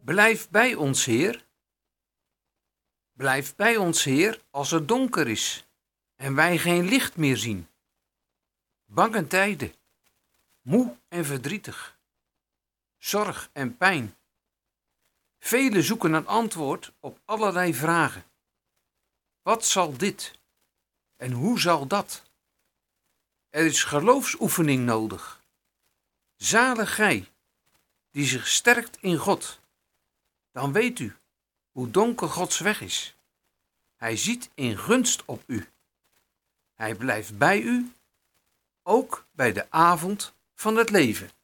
Blijf bij ons, Heer. Blijf bij ons, Heer, als het donker is en wij geen licht meer zien. Bange tijden, moe en verdrietig, zorg en pijn. Velen zoeken een antwoord op allerlei vragen. Wat zal dit en hoe zal dat? Er is geloofsoefening nodig. Zalig gij, die zich sterkt in God. Dan weet u hoe donker Gods weg is. Hij ziet in gunst op u. Hij blijft bij u, ook bij de avond van het leven.